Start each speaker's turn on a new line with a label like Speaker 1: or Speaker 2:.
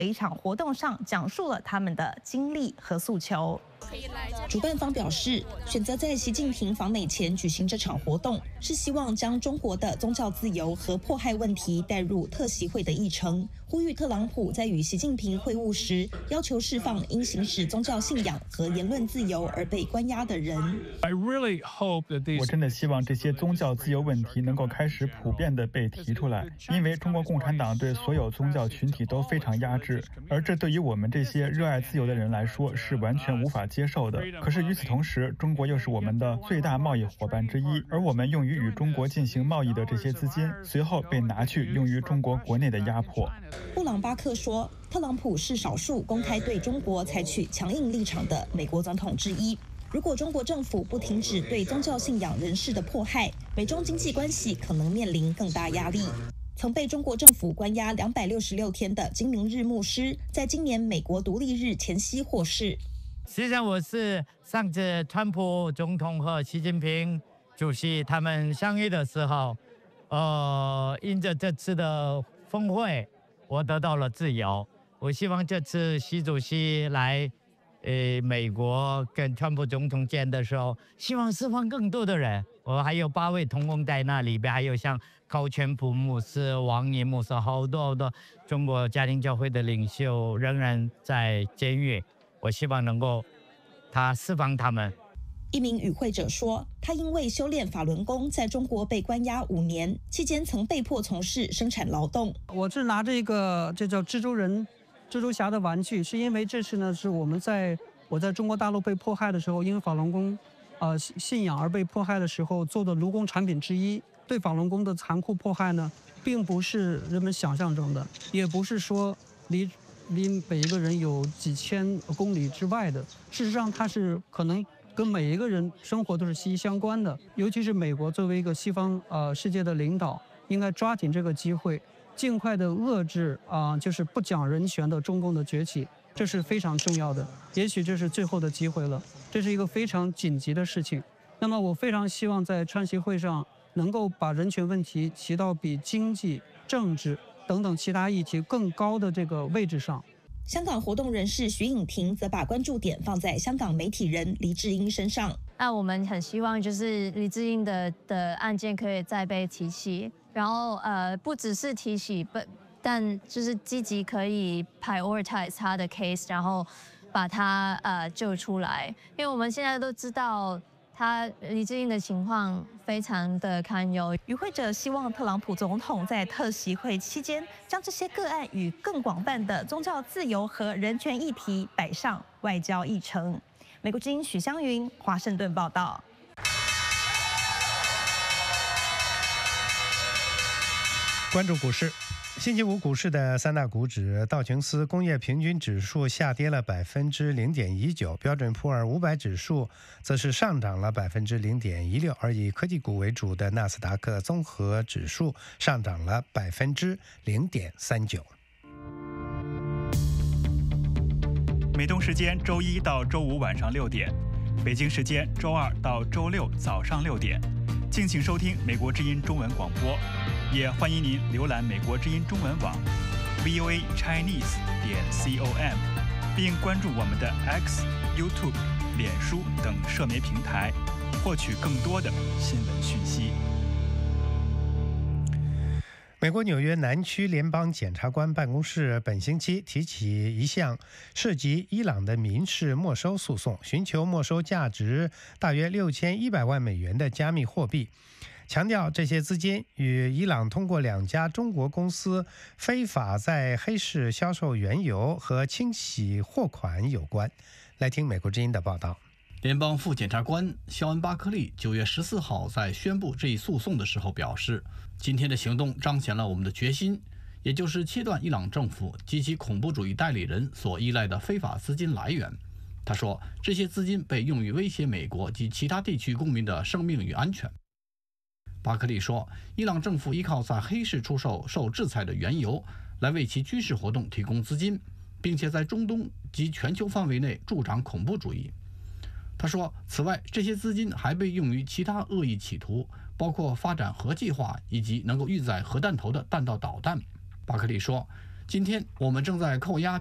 Speaker 1: 一场活动上讲述了他们的经历和诉求。
Speaker 2: 主办方表示，选择在习近平访美前举行这场活动，是希望将中国的宗教自由和迫害问题带入特习会的议程，呼吁特朗普在与习近平会晤时，要求释放因行使宗教信仰和言论自由而被关押的人。
Speaker 3: 我真的希望这些宗教自由问题能够开始普遍地被提出来，因为中国共产党对所有宗教群体都非常压制，而这对于我们这些热爱自由的人来说是完全无法接受的。可是与此同时，中国又是我们的最大贸易伙伴之一，而我们用于与中国进行贸易的这些资金，随后被拿去用于中国国内的压迫。
Speaker 2: 布朗巴克说，特朗普是少数公开对中国采取强硬立场的美国总统之一。如果中国政府不停止对宗教信仰人士的迫害，美中经济关系可能面临更大压力。曾被中国政府关押266天的金明日牧师，在今年美国独立日前夕获释。
Speaker 4: 实际上，我是上次川普总统和习近平主席他们相遇的时候，因着这次的峰会，我得到了自由。我希望这次习主席来，美国跟川普总统见的时候，希望释放更多的人。我还有8位同工在那里边，还有像高全普牧师、王岩牧师，好多中国家庭教会的领袖仍然在监狱。我希望能够他释放他们。
Speaker 2: 一名与会者说，他因为修炼法轮功，在中国被关押5年，期间曾被迫从事生产劳动。
Speaker 5: 我是拿着这叫蜘蛛侠的玩具，是因为这次呢是我在中国大陆被迫害的时候，因为法轮功信仰而被迫害的时候做的卢功产品之一。对法轮功的残酷迫害呢，并不是人们想象中的，也不是说离每一个人有几千公里之外的，事实上它是可能跟每一个人生活都是息息相关的。尤其是美国作为一个西方世界的领导，应该抓紧这个机会，尽快的遏制就是不讲人权的中共的崛起，这是非常重要的。也许这是最后的机会了，这是一个非常紧急的事情。那么我非常希望在川习会上能够把人权问题提到比经济、政治等等其他议题更高的这个位置上。
Speaker 2: 香港活动人士徐颖婷则把关注点放在香港媒体人黎智英身上。
Speaker 6: 那我们很希望就是黎智英的案件可以再被提起，然后不只是提起，但就是积极可以 prioritize 他的 case， 然后把他救出来，因为我们现在都知道黎智英的情况非常的堪忧。
Speaker 1: 与会者希望特朗普总统在特习会期间将这些个案与更广泛的宗教自由和人权议题摆上外交议程。美国之音许湘云，华盛顿报道。
Speaker 7: 关注股市。星期五股市的3大股指，道琼斯工业平均指数下跌了0.19%，标准普尔500指数则是上涨了0.16%，而以科技股为主的纳斯达克综合指数上涨了0.39%。
Speaker 3: 美东时间周1到周5晚上6点，北京时间周2到周6早上6点，敬请收听美国之音中文广播。也欢迎您浏览美国之音中文网 voachinese.com， 并关注我们的 X、YouTube、脸书等社媒平台，获取更多的新闻讯息。
Speaker 7: 美国纽约南区联邦检察官办公室本星期提起一项涉及伊朗的民事没收诉讼，寻求没收价值大约6100万美元的加密货币，强调这些资金与伊朗通过2家中国公司非法在黑市销售原油和清洗货款有关。来听美国之音的报道。
Speaker 8: 联邦副检察官肖恩·巴克利9月14号在宣布这一诉讼的时候表示，今天的行动彰显了我们的决心，也就是切断伊朗政府及其恐怖主义代理人所依赖的非法资金来源。他说，这些资金被用于威胁美国及其他地区公民的生命与安全。巴克利说，伊朗政府依靠在黑市出售受制裁的原油来为其军事活动提供资金，并且在中东及全球范围内助长恐怖主义。他说，此外，这些资金还被用于其他恶意企图，包括发展核计划以及能够运载核弹头的弹道导弹。巴克利说， 今天我们正在扣押